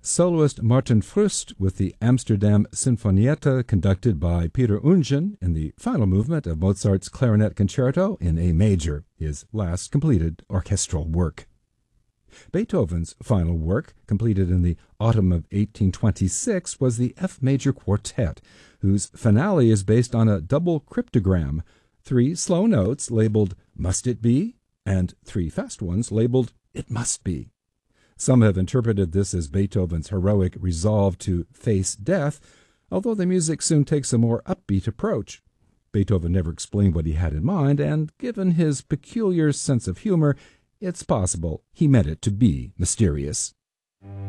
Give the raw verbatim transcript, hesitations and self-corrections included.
soloist Martin Frust with the Amsterdam Sinfonietta conducted by Peter Ungen in the final movement of Mozart's Clarinet Concerto in A major, his last completed orchestral work. Beethoven's final work, completed in the autumn of eighteen twenty-six, was the F major Quartet, whose finale is based on a double cryptogram, three slow notes labeled "Must It Be?" and three fast ones labeled "It Must Be." Some have interpreted this as Beethoven's heroic resolve to face death, although the music soon takes a more upbeat approach. Beethoven never explained what he had in mind, and given his peculiar sense of humor, it's possible he meant it to be mysterious.